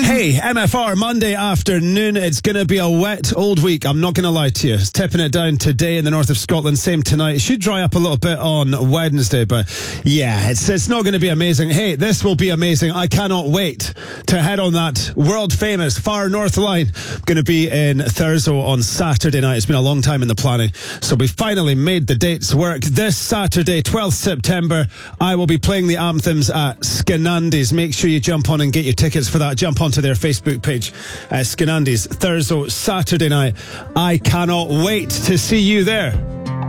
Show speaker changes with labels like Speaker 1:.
Speaker 1: Hey, MFR, Monday afternoon. It's going to be a wet old week. I'm not going to lie to you. It's tipping it down today in the north of Scotland. Same tonight. It should dry up a little bit on Wednesday, but yeah, it's not going to be amazing. Hey, this will be amazing. I cannot wait to head on that world famous Far North Line. I'm going to be in Thurso on Saturday night. It's been a long time in the planning, so we finally made the dates work. This Saturday, 12th September, I will be playing the anthems at Skinandy's. Make sure you jump on and get your tickets for that. Jump onto their Facebook page, Skinandy's, Thurso, Saturday night. I cannot wait to see you there.